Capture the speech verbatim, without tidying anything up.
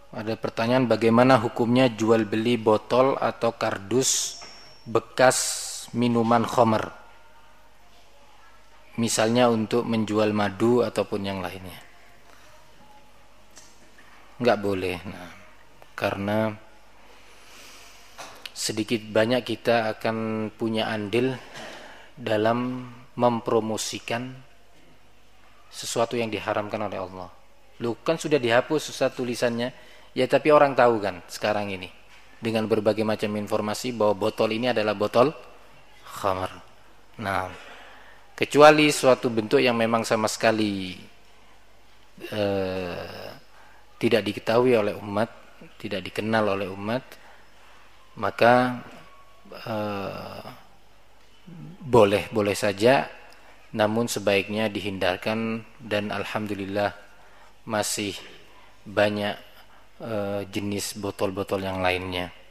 Ada pertanyaan, bagaimana hukumnya jual beli botol atau kardus bekas minuman khamr, misalnya untuk menjual madu ataupun yang lainnya? Enggak boleh. Nah, karena sedikit banyak kita akan punya andil dalam mempromosikan sesuatu yang diharamkan oleh Allah. Loh, kan sudah dihapus Ustaz tulisannya. Ya, tapi orang tahu kan sekarang ini dengan berbagai macam informasi bahwa botol ini adalah botol khamar. Nah, kecuali suatu bentuk yang memang sama sekali eh, tidak diketahui oleh umat, tidak dikenal oleh umat, maka eh, boleh boleh saja, namun sebaiknya dihindarkan. Dan alhamdulillah masih banyak Uh, jenis botol-botol yang lainnya.